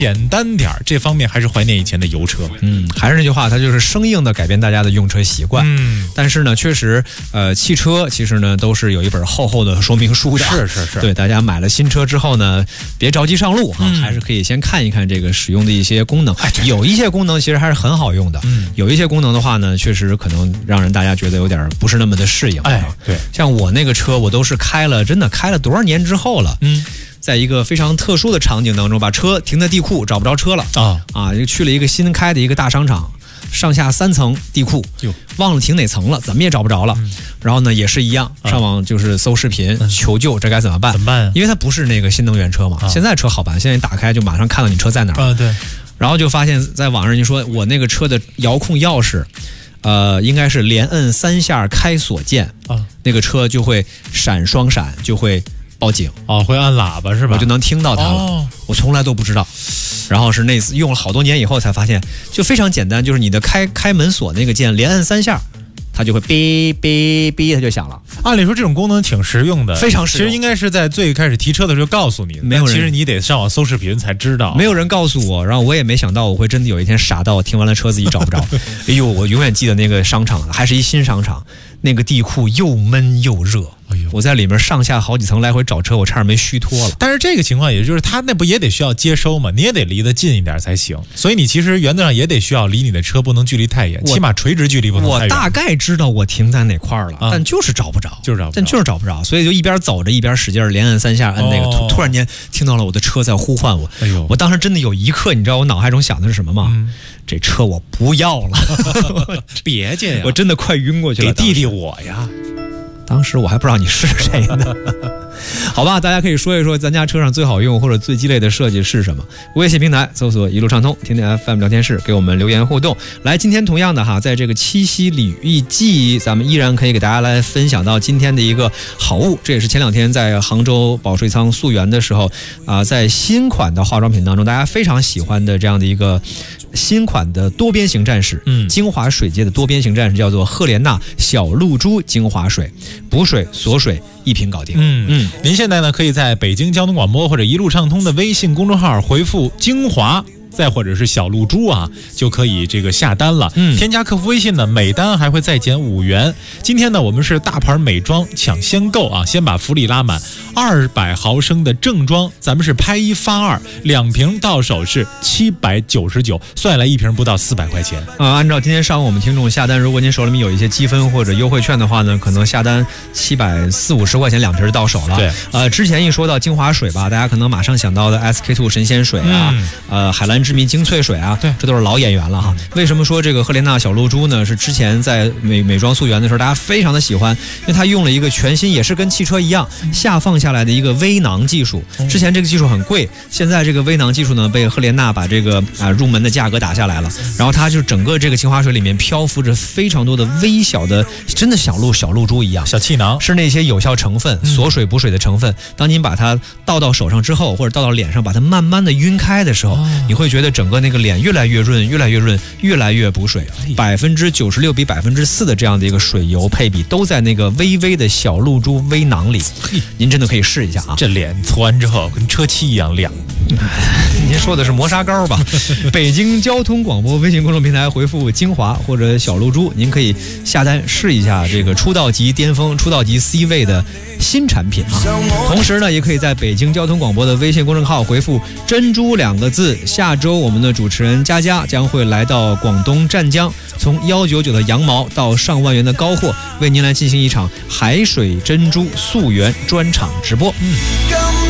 简单点这方面还是怀念以前的油车。 还是那句话，它就是生硬的改变大家的用车习惯。但是呢，确实，汽车其实呢都是有一本厚厚的说明书的。 是。 对，大家买了新车之后呢，别着急上路哈，还是可以先看一看这个使用的一些功能。有一些功能其实还是很好用的。有一些功能的话呢，确实可能让大家觉得有点不是那么的适应。 对， 像我那个车，我都是真的开了多少年之后了。在一个非常特殊的场景当中，把车停在地库，找不着车了就去了一个新开的一个大商场，上下3层地库，忘了停哪层了，怎么也找不着了。然后呢，也是一样，上网就是搜视频求救，这该怎么办？因为它不是那个新能源车嘛，现在车好办，现在一打开就马上看到你车在哪儿。 对。 然后就发现，在网上你说我那个车的遥控钥匙，应该是连摁3下开锁键那个车就会闪双闪，就会报警会按喇叭是吧？ 我就能听到它了。我从来都不知道，然后是那次用了好多年以后才发现，就非常简单，就是你的开门锁那个键连摁3下，它就会哔哔哔，它就响了。 按理说这种功能挺实用的， 非常实用。 其实应该是在最开始提车的时候告诉你的，其实你得上网搜视频才知道。 没有人告诉我，然后我也没想到我会真的有一天傻到我听完了车自己找不着。哎呦，我永远记得那个商场，还是一新商场，那个地库又闷又热。我在里面上下好几层来回找车，我差点没虚脱了。 但是这个情况也就是他那不也得需要接收嘛，你也得离得近一点才行。所以你其实原则上也得需要离你的车不能距离太远，起码垂直距离不能太远。 我大概知道我停在哪块了，但就是找不着，找不着，所以就一边走着一边使劲连摁3下，摁那个突然间听到了我的车在呼唤我。我当时真的有一刻，你知道我脑海中想的是什么吗？这车我不要了， 别介呀！ 我真的快晕过去了。 给弟弟我呀！ 当时我还不知道你是谁呢。好吧，大家可以说一说咱家车上最好用或者最鸡肋的设计是什么？微信平台搜索一路畅通，天天 FM 聊天室，给我们留言互动。来，今天同样的在这个七夕礼遇季，咱们依然可以给大家来分享到今天的一个好物，这也是前2天在杭州保税仓溯源的时候在新款的化妆品当中大家非常喜欢的这样的一个新款的多边形战士，精华水阶的多边形战士，叫做赫莲娜小露珠精华水，补水锁水一瓶搞定。 您现在呢可以在北京交通广播或者一路畅通的微信公众号回复精华，再或者是小露珠就可以这个下单了。添加客服微信呢，每单还会再减5元。今天呢，我们是大牌美妆抢先购先把福利拉满，200毫升的正装，咱们是拍1发2，2瓶到手是799，算下来1瓶不到400块钱。 按照今天上午我们听众下单，如果您手里面有一些积分或者优惠券的话呢，可能下单740-50块钱2瓶就到手了。 对， 之前一说到精华水吧，大家可能马上想到的 SK2 神仙水海蓝之谜精粹水对， 这都是老演员了为什么说这个赫莲娜小露珠呢？是之前在美妆溯源的时候大家非常的喜欢，因为它用了一个全新，也是跟汽车一样下放下来的一个微囊技术。之前这个技术很贵，现在这个微囊技术呢被赫莲娜把这个入门的价格打下来了，然后它就整个这个精华水里面漂浮着非常多的微小的，真的小露珠一样小气囊， 是那些有效成分，锁水补水的成分。当您把它倒到手上之后，或者倒到脸上，把它慢慢的晕开的时候，你会觉得整个那个脸越来越润，越来越润，越来越补水。96%比4%的这样的一个水油配比，都在那个微微的小露珠微囊里。您真的可以试一下这脸搓完之后跟车漆一样亮。 您说的是磨砂膏吧？北京交通广播微信公众平台回复精华或者小露珠，您可以下单试一下这个出道级巅峰、出道级 C 位的新产品同时呢，也可以在北京交通广播的微信公众号回复珍珠2个字。下周我们的主持人佳佳将会来到广东湛江，从199的羊毛到上万元的高货，为您来进行一场海水珍珠溯源专场直播。